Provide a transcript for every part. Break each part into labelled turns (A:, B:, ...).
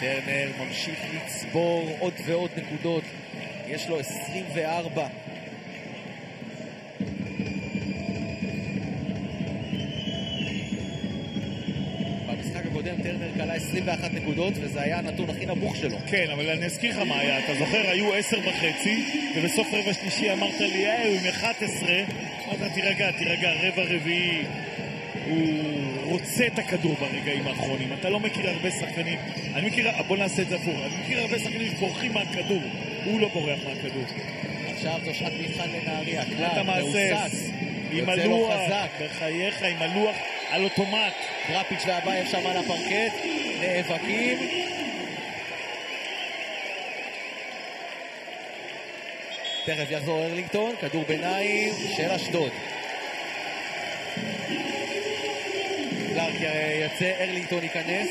A: טרנר ממשיך לצבור עוד ועוד נקודות, יש לו 24. במשחק הקודם טרנר קלה 21 נקודות, וזה היה הנתון הכי נמוך שלו.
B: כן, אבל אני אזכיר לך מה היה, אתה זוכר, היו 10.5, ובסוף רבע שלישי אמרת לי, הוא עם 11, אמרת תירגע, רבע רביעי, הוא רוצה את הכדור ברגעים האחרונים. אתה לא מכיר הרבה שחקנים, בוא נעשה את זה הפוך, אני מכיר הרבה שחקנים שבורחים מהכדור, הוא לא בורח מהכדור.
A: עכשיו תושעת מבחן לנהריה,
B: אתה מעשס עם הלוח, בחייך, עם הלוח על אוטומט.
A: דראפיץ' והבייב שם על הפרקט, נאבקים. תכף יחזור ארלינגטון, כדור ביניים של אשדוד. קלארק יצא, ארלינגטון ייכנס.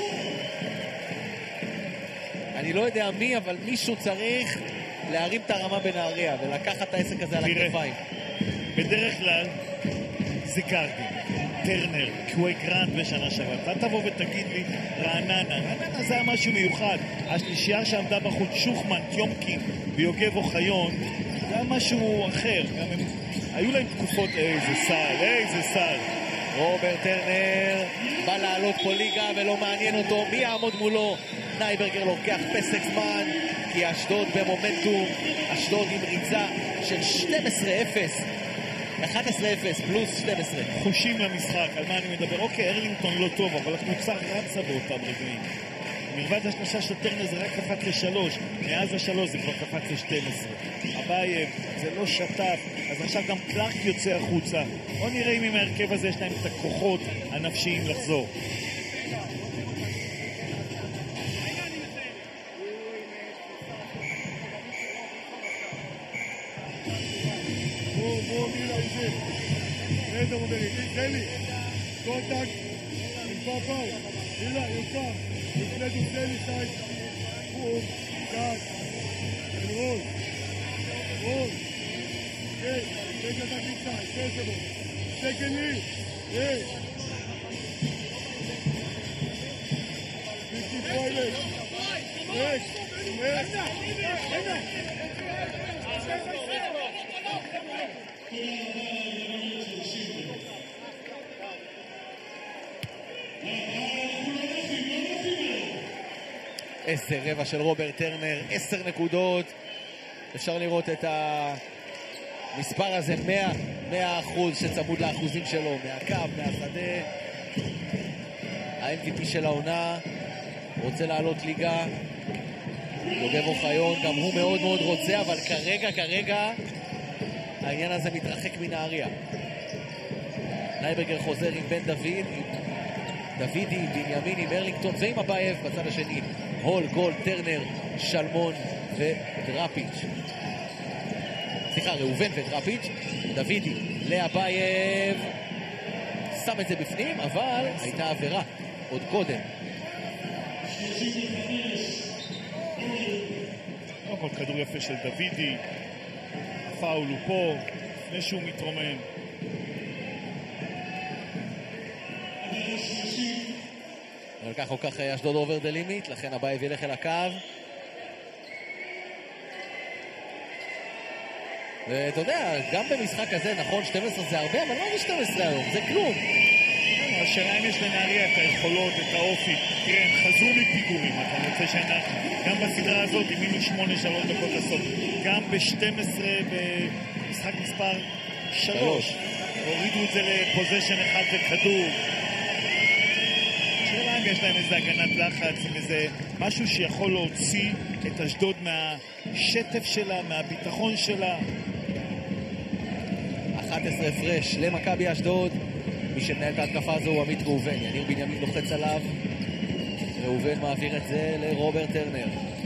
A: אני לא יודע מי, אבל מישהו צריך להרים את הרמה בנהריה ולקחת את העסק הזה על הכתפיים.
B: בדרך כלל זיקרתי טרנר, קווי גרנד בשנה שעברה. אתה תבוא ותגיד לי, רעננה זה היה משהו מיוחד. השלישייה שעמדה בחוץ, שוחמן, טיומקין ויוגב אוחיון, זה היה משהו אחר. היו להם תקופות, איזה סל.
A: רוברט טרנר בא לעלות פה ליגה ולא מעניין אותו מי יעמוד מולו. נייברגר לוקח פסק זמן כי אשדוד במומנטום, אשדוד עם ריצה של 12-0, 11-0 פלוס 12.
B: חושים למשחק, על מה אני מדבר? אוקיי, ארלינגטון לא טוב, אבל הקבוצה רצה באותם רגעים. מלבד השלושה של טרנר זה רק קפץ ל3, מאז ה3 זה כבר קפץ ל12. הבייב זה לא שטף, אז עכשיו גם קלארק יוצא החוצה. בוא נראה אם עם ההרכב הזה יש להם את הכוחות הנפשיים לחזור.
C: Contact in pop out. Hila, you come. You play to play inside. Boom, gas, and roll. Roll. Okay, take it back inside. Sensible. Secondly, hey. 54 legs. Legs.
A: איזה רבע של רוברט טרנר, 10 נקודות. אפשר לראות את המספר הזה, 100% שצמוד לאחוזים שלו, מהקו, מהשדה. ה-MVP של העונה, רוצה לעלות ליגה. יוגב אוחיון, גם הוא מאוד מאוד רוצה, אבל כרגע העניין הזה מתרחק מנהריה. נייברגר חוזר עם בן דוד, עם דוידי, עם בנימין, עם ארלינגטון ועם הבייב בצד השני. הול, גול, טרנר, שלמון ודראפיץ'. סליחה, ראובן ודראפיץ'. דוידי לאבייב, שם את זה בפנים, אבל הייתה עבירה עוד קודם.
B: כל כדור יפה של דוידי, הפאול הוא פה, לפני שהוא מתרומם.
A: אבל כך או כך אשדוד אובר דה לימיט, לכן הבייב ילך אל הקו. ואתה יודע, גם במשחק הזה, נכון, 12 זה הרבה, אבל לא מ-12 היום, זה כלום.
B: השאלה אם יש לנהריה את היכולות, את האופי. תראה, הם חזרו מפיגורים, אתה רוצה שנה, גם בסדרה הזאת, עם מינוס 8, 3 דקות לסוף. גם ב-12, במשחק מספר 3. הורידו את זה לפוזיישן אחד בכדור. השאלה אם יש להם איזה הגנת לחץ, עם איזה משהו שיכול להוציא את אשדוד מהשטף שלה, מהביטחון שלה.
A: 11 הפרש למכבי אשדוד. מי שמנהל את ההתקפה הזו הוא עמית ראובן. יניר בנימין לוחץ עליו. ראובן מעביר את זה לרוברט טרנר.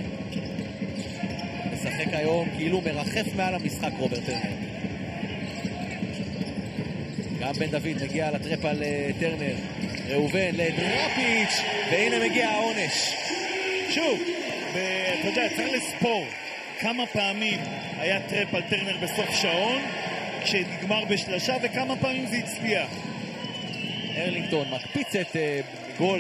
A: משחק היום כאילו מרחף מעל המשחק רוברט טרנר. גם בן דוד מגיע לטרפ על טרנר. ראובן לדראפיץ', והנה מגיע העונש.
B: שוב, אתה יודע, צריך לספור כמה פעמים היה טרפ על טרנר בסוף שעון כשנגמר בשלשה וכמה פעמים זה הצליח.
A: ארלינגטון מקפיץ את